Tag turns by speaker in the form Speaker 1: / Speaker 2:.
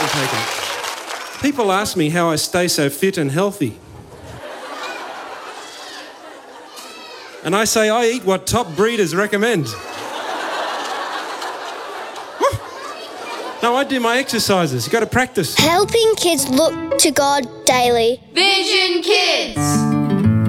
Speaker 1: take it. People ask me how I stay so fit and healthy. And I say I eat what top breeders recommend. No, I do my exercises. You've got to practice.
Speaker 2: Helping kids look to God daily.
Speaker 3: Vision Kids.